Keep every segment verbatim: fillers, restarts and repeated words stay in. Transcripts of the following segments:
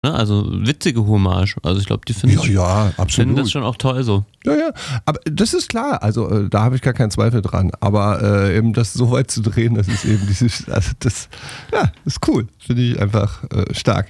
Ne? Also witzige Hommage. Also ich glaube, die finden, ja, ja, absolut. finden das schon auch toll so. Ja, ja, aber das ist klar, also äh, da habe ich gar keinen Zweifel dran, aber äh, eben das so weit zu drehen, das ist eben dieses, also das, ja, ist cool, finde ich einfach äh, stark.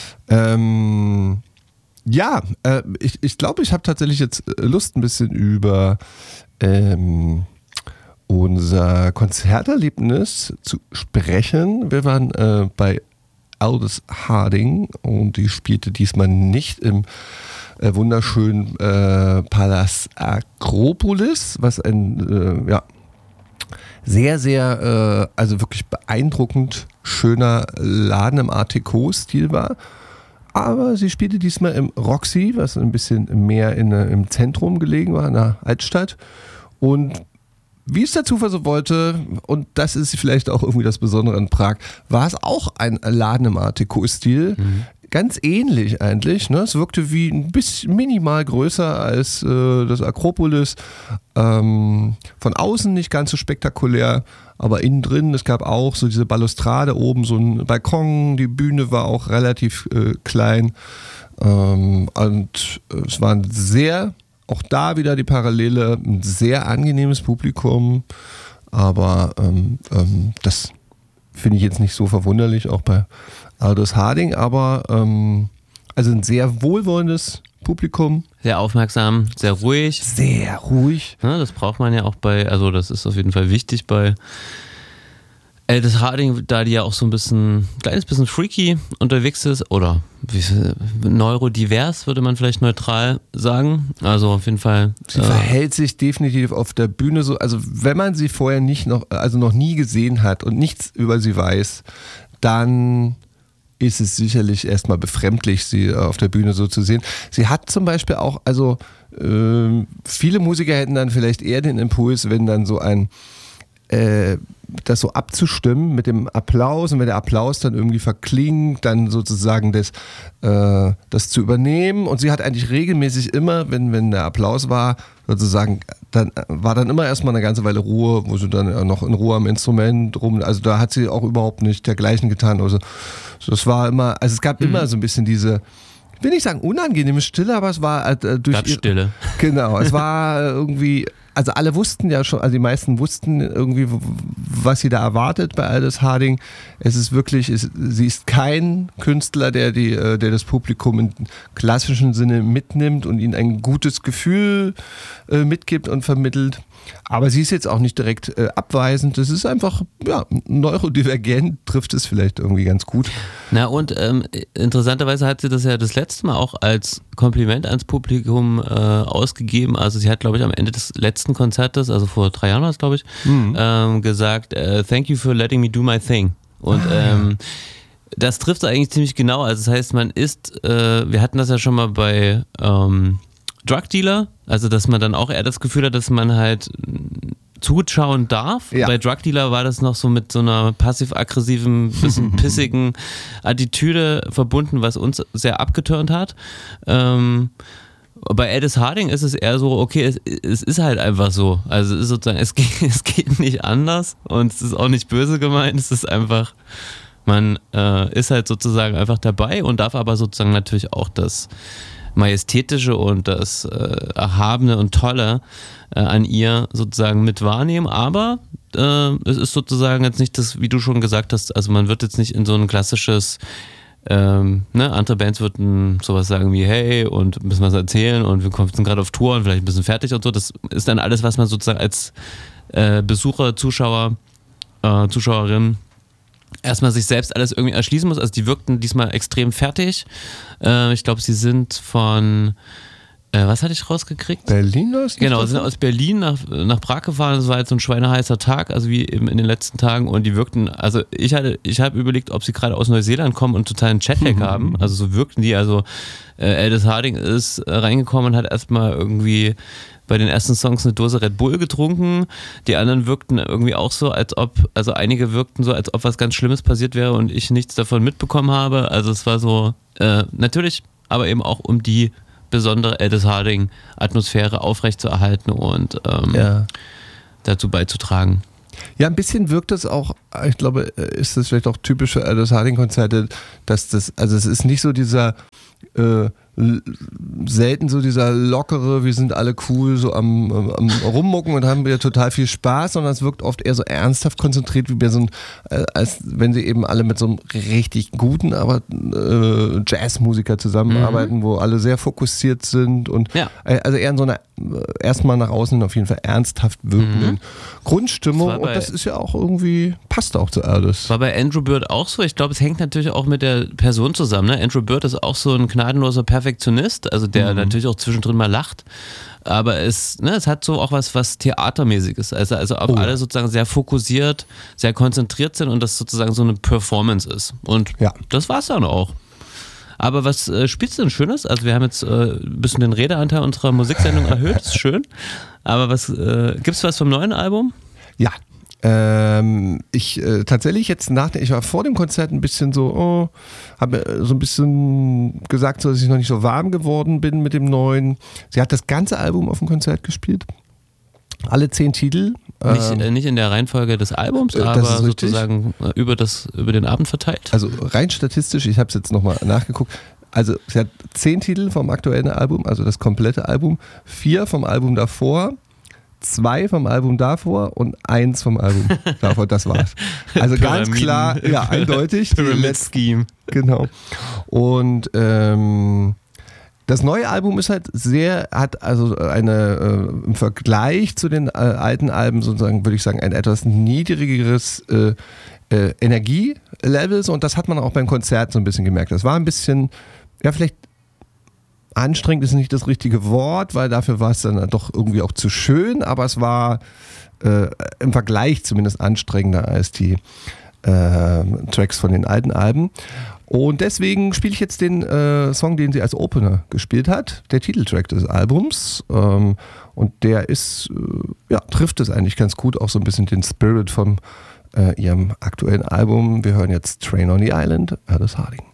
Ähm, ja, äh, ich ich glaube, ich habe tatsächlich jetzt Lust, ein bisschen über ähm, unser Konzerterlebnis zu sprechen. Wir waren äh, bei Aldous Harding und die spielte diesmal nicht im äh, wunderschönen äh, Palast Akropolis, was ein äh, ja, sehr, sehr, äh, also wirklich beeindruckend schöner Laden im Art Deco-Stil war. Aber sie spielte diesmal im Roxy, was ein bisschen mehr in, im Zentrum gelegen war, in der Altstadt. Und wie es der Zufall so wollte, und das ist vielleicht auch irgendwie das Besondere in Prag, war es auch ein Laden im Art Deco-Stil. Mhm. Ganz ähnlich eigentlich. Ne? Es wirkte wie ein bisschen minimal größer als äh, das Akropolis. Ähm, von außen nicht ganz so spektakulär, aber innen drin, es gab auch so diese Balustrade oben, so ein Balkon, die Bühne war auch relativ äh, klein. Ähm, und es war ein sehr, auch da wieder die Parallele, ein sehr angenehmes Publikum. Aber ähm, ähm, das finde ich jetzt nicht so verwunderlich, auch bei Aldous Harding, aber ähm, also ein sehr wohlwollendes Publikum. Sehr aufmerksam, sehr ruhig. Sehr ruhig. Ja, das braucht man ja auch bei, also das ist auf jeden Fall wichtig bei Aldous Harding, da die ja auch so ein bisschen, ein kleines bisschen freaky unterwegs ist oder wie, neurodivers, würde man vielleicht neutral sagen. Also auf jeden Fall. Sie äh, verhält sich definitiv auf der Bühne so, also wenn man sie vorher nicht noch, also noch nie gesehen hat und nichts über sie weiß, dann ist es sicherlich erstmal befremdlich, sie auf der Bühne so zu sehen. Sie hat zum Beispiel auch, also äh, viele Musiker hätten dann vielleicht eher den Impuls, wenn dann so ein äh, das so abzustimmen mit dem Applaus und wenn der Applaus dann irgendwie verklingt, dann sozusagen das, äh, das zu übernehmen. Und sie hat eigentlich regelmäßig immer, wenn, wenn der Applaus war, sozusagen, dann war dann immer erstmal eine ganze Weile Ruhe, wo sie dann noch in Ruhe am Instrument rum, also da hat sie auch überhaupt nicht dergleichen getan. Also das war immer, also es gab mhm. immer so ein bisschen diese, ich will nicht sagen unangenehme Stille, aber es war äh, durch gab Stille. Genau, es war irgendwie, also alle wussten ja schon, also die meisten wussten irgendwie, was sie da erwartet bei Aldous Harding. Es ist wirklich, es, sie ist kein Künstler, der, die, der das Publikum im klassischen Sinne mitnimmt und ihnen ein gutes Gefühl äh, mitgibt und vermittelt. Aber sie ist jetzt auch nicht direkt äh, abweisend. Es ist einfach, ja, neurodivergent, trifft es vielleicht irgendwie ganz gut. Na und ähm, interessanterweise hat sie das ja das letzte Mal auch als Kompliment ans Publikum äh, ausgegeben. Also sie hat, glaube ich, am Ende des letzten Konzertes, also vor drei Jahren war es, glaube ich, mhm. ähm, gesagt, äh, thank you for letting me do my thing. Und ah, ähm, ja. das trifft eigentlich ziemlich genau. Also das heißt, man ist, äh, wir hatten das ja schon mal bei ähm, Drug Dealer, also dass man dann auch eher das Gefühl hat, dass man halt zuschauen darf. Ja. Bei Drug Dealer war das noch so mit so einer passiv-aggressiven, bisschen pissigen Attitüde verbunden, was uns sehr abgeturnt hat. Ähm, bei Aldous Harding ist es eher so, okay, es, es ist halt einfach so. Also es ist sozusagen, es geht, es geht nicht anders und es ist auch nicht böse gemeint, es ist einfach, man äh, ist halt sozusagen einfach dabei und darf aber sozusagen natürlich auch das Majestätische und das äh, Erhabene und Tolle äh, an ihr sozusagen mit wahrnehmen, aber äh, es ist sozusagen jetzt nicht das, wie du schon gesagt hast, also man wird jetzt nicht in so ein klassisches, ähm, ne, andere Bands würden sowas sagen wie, hey, und müssen was erzählen und wir sind gerade auf Tour und vielleicht ein bisschen fertig und so, das ist dann alles, was man sozusagen als äh, Besucher, Zuschauer, äh, Zuschauerin erstmal sich selbst alles irgendwie erschließen muss. Also die wirkten diesmal extrem fertig. Äh, ich glaube, sie sind von, äh, was hatte ich rausgekriegt? Berlin? Ist genau, sie sind aus Berlin nach, nach Prag gefahren. Das war jetzt so ein schweineheißer Tag, also wie eben in den letzten Tagen. Und die wirkten, also ich hatte, ich habe überlegt, ob sie gerade aus Neuseeland kommen und totalen Jetlag mhm. haben. Also so wirkten die. Also äh, Aldous Harding ist äh, reingekommen und hat erstmal irgendwie bei den ersten Songs eine Dose Red Bull getrunken. Die anderen wirkten irgendwie auch so, als ob, also einige wirkten so, als ob was ganz Schlimmes passiert wäre und ich nichts davon mitbekommen habe. Also es war so, äh, natürlich, aber eben auch um die besondere Aldous Harding Atmosphäre aufrechtzuerhalten und ähm, ja. dazu beizutragen. Ja, ein bisschen wirkt es auch, ich glaube, ist das vielleicht auch typisch für Aldous Harding-Konzerte, dass das, also es ist nicht so dieser äh, selten so dieser lockere, wir sind alle cool, so am, am Rummucken und haben wir total viel Spaß, sondern es wirkt oft eher so ernsthaft konzentriert, wie bei so ein, äh, als wenn sie eben alle mit so einem richtig guten, aber äh, Jazzmusiker zusammenarbeiten, mhm. wo alle sehr fokussiert sind und ja. äh, also eher in so einer erstmal nach außen auf jeden Fall ernsthaft wirkenden mhm. Grundstimmung das und das ist ja auch irgendwie, passt auch zu Aldous. War bei Andrew Bird auch so, ich glaube, es hängt natürlich auch mit der Person zusammen, ne? Andrew Bird ist auch so ein gnadenloser Perfektionist, also der mhm. natürlich auch zwischendrin mal lacht, aber es, ne, es hat so auch was, was Theatermäßiges, also, also auf oh. alle sozusagen sehr fokussiert, sehr konzentriert sind und das sozusagen so eine Performance ist und ja. das war's dann auch. Aber was äh, spielst du denn Schönes? Also wir haben jetzt äh, ein bisschen den Redeanteil unserer Musiksendung erhöht, ist schön. Aber was äh, gibt's was vom neuen Album? Ja, ähm, ich äh, tatsächlich jetzt nach, ich war vor dem Konzert ein bisschen so, oh, habe so ein bisschen gesagt, so, dass ich noch nicht so warm geworden bin mit dem neuen. Sie hat das ganze Album auf dem Konzert gespielt. Alle zehn Titel. Nicht, äh, nicht in der Reihenfolge des Albums, äh, aber sozusagen über, das, über den Abend verteilt. Also rein statistisch, ich habe es jetzt nochmal nachgeguckt, also sie hat zehn Titel vom aktuellen Album, also das komplette Album, vier vom Album davor, zwei vom Album davor und eins vom Album davor, das war's. Also ganz klar, ja, eindeutig. Pyramid Scheme. Genau. Und ähm, das neue Album ist halt sehr, hat also eine, äh, im Vergleich zu den äh, alten Alben sozusagen, würde ich sagen, ein etwas niedrigeres äh, äh, Energielevel und das hat man auch beim Konzert so ein bisschen gemerkt. Das war ein bisschen, ja vielleicht anstrengend ist nicht das richtige Wort, weil dafür war es dann doch irgendwie auch zu schön, aber es war äh, im Vergleich zumindest anstrengender als die äh, Tracks von den alten Alben. Und deswegen spiele ich jetzt den äh, Song, den sie als Opener gespielt hat, der Titeltrack des Albums. Ähm, und der ist, äh, ja, trifft es eigentlich ganz gut, auch so ein bisschen den Spirit von äh, ihrem aktuellen Album. Wir hören jetzt Train on the Island, Aldous Harding.